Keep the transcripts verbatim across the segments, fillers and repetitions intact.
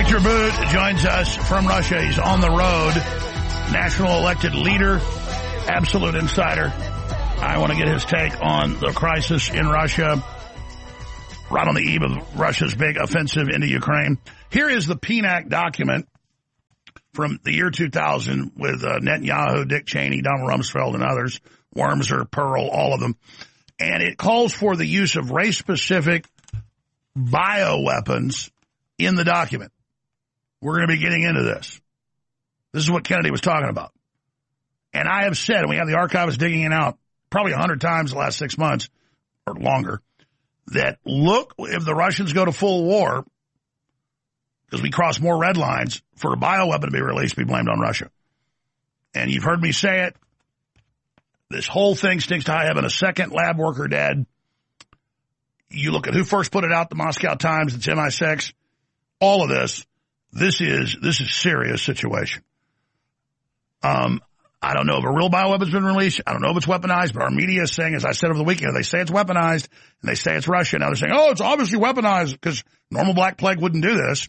Victor Bout joins us from Russia. He's on the road. National elected leader, absolute insider. I want to get his take on the crisis in Russia, right on the eve of Russia's big offensive into Ukraine. Here is the P N A C document from the year two thousand with uh, Netanyahu, Dick Cheney, Donald Rumsfeld, and others, Wormser, Pearl, all of them. And it calls for the use of race-specific bioweapons in the document. We're going to be getting into this. This is what Kennedy was talking about. And I have said, and we have the archivists digging it out probably a hundred times the last six months or longer, that look, if the Russians go to full war, because we cross more red lines, for a bioweapon to be released, be blamed on Russia. And you've heard me say it. This whole thing stinks to high heaven. A second lab worker dead. You look at who first put it out, the Moscow Times, it's M I six. All of this, this is this is serious situation. Um, I don't know if a real bioweapon's been released. I don't know if it's weaponized, but our media is saying, as I said over the weekend, they say it's weaponized, and they say it's Russia. Now they're saying, oh, it's obviously weaponized because normal Black Plague wouldn't do this.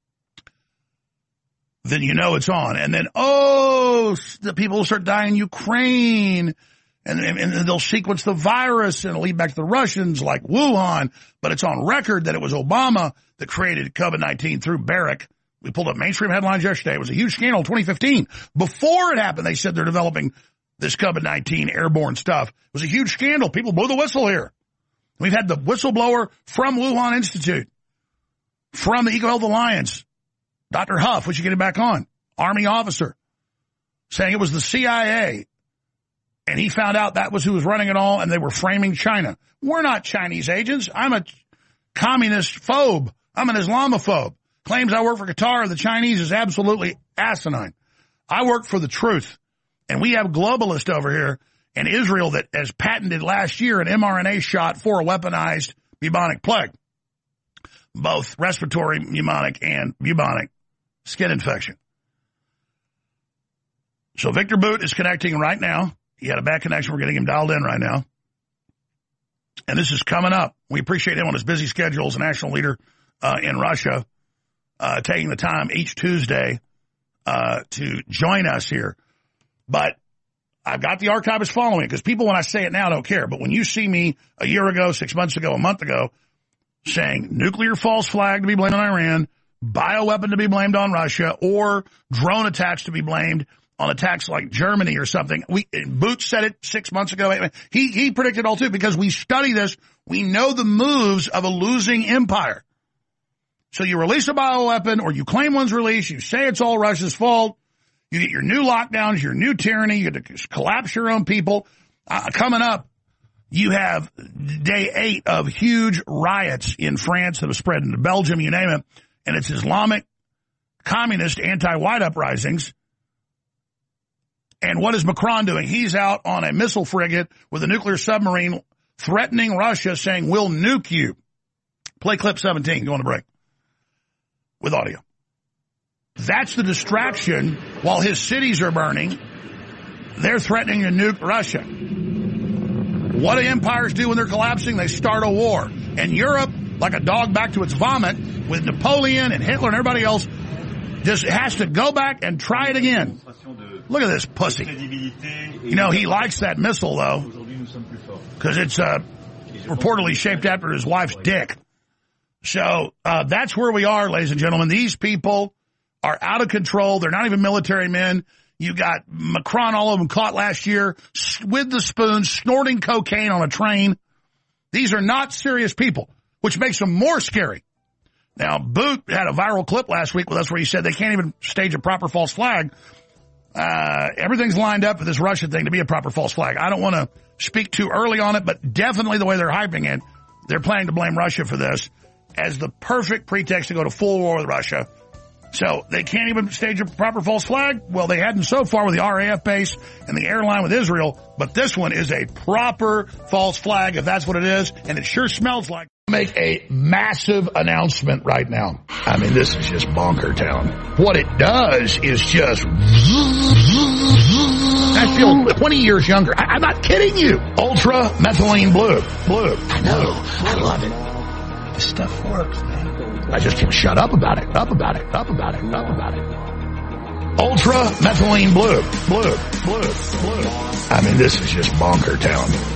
Then you know it's on. And then, oh, the people will start dying in Ukraine, and, and, and they'll sequence the virus and it'll lead back to the Russians like Wuhan. But it's on record that it was Obama that created COVID nineteen through Barrick. We pulled up mainstream headlines yesterday. It was a huge scandal in twenty fifteen. Before it happened, they said they're developing this COVID nineteen airborne stuff. It was a huge scandal. People blew the whistle here. We've had the whistleblower from Wuhan Institute, from the EcoHealth Alliance, Doctor Huff, we should get him back on, Army officer, saying it was the C I A, and he found out that was who was running it all, and they were framing China. We're not Chinese agents. I'm a communist phobe. I'm an Islamophobe. Claims I work for Qatar or the Chinese is absolutely asinine. I work for the truth, and we have globalists over here in Israel that has patented last year an mRNA shot for a weaponized bubonic plague, both respiratory pneumonic and bubonic skin infection. So Victor Bout is connecting right now. He had a bad connection. We're getting him dialed in right now. And this is coming up. We appreciate him on his busy schedule as a national leader uh, in Russia, uh, taking the time each Tuesday uh, to join us here. But I've got the archivists following it, because people, when I say it now, don't care. But when you see me a year ago, six months ago, a month ago, saying nuclear false flag to be blamed on Iran, bioweapon to be blamed on Russia, or drone attacks to be blamed on attacks like Germany or something. We Bout said it six months ago. He he predicted all too, because we study this. We know the moves of a losing empire. So you release a bioweapon, or you claim one's released, you say it's all Russia's fault, you get your new lockdowns, your new tyranny, you get to collapse your own people. Uh, coming up, you have day eight of huge riots in France that have spread into Belgium, you name it, and it's Islamic, communist, anti-white uprisings. And what is Macron doing? He's out on a missile frigate with a nuclear submarine threatening Russia, saying, we'll nuke you. Play clip seventeen, go on a break with audio. That's the distraction. While his cities are burning, they're threatening to nuke Russia. What do empires do when they're collapsing? They start a war. And Europe, like a dog back to its vomit, with Napoleon and Hitler and everybody else, just has to go back and try it again. Look at this pussy. You know, he likes that missile, though, because it's uh, reportedly shaped after his wife's dick. So uh, that's where we are, ladies and gentlemen. These people are out of control. They're not even military men. You got Macron, all of them caught last year with the spoon, snorting cocaine on a train. These are not serious people, which makes them more scary. Now, Bout had a viral clip last week with us where he said they can't even stage a proper false flag. Uh, everything's lined up for this Russia thing to be a proper false flag. I don't want to speak too early on it, but definitely the way they're hyping it, they're planning to blame Russia for this as the perfect pretext to go to full war with Russia. So they can't even stage a proper false flag? Well, they hadn't so far with the R A F base and the airline with Israel, but this one is a proper false flag, if that's what it is, and it sure smells like. Make a massive announcement right now. I mean, this is just bonker town. What it does is just... I feel twenty years younger. I, I'm not kidding you. Ultra methylene blue. Blue. I know. I love it. This stuff works, man. I just can't shut up about it, up about it, up about it, up about it. Ultra methylene blue, blue, blue, blue. I mean, this is just bonker town.